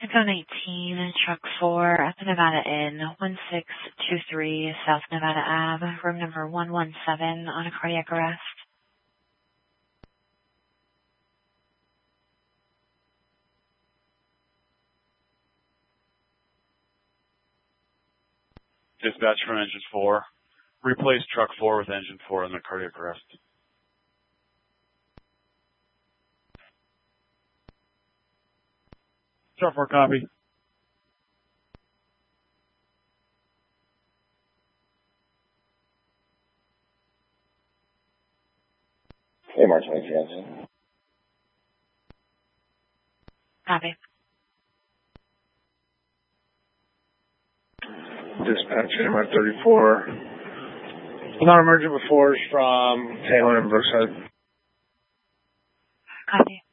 Echo 19, Truck 4, at the Nevada Inn, 1623 South Nevada Ave, room number 117, on a cardiac arrest. Dispatch from Engine 4. Replace Truck 4 with Engine 4 in the cardiac arrest. Truck 4, copy. Hey, March 19. Copy. Dispatch MR 34. Non-emergent before from Taylor and Brookside. Copy.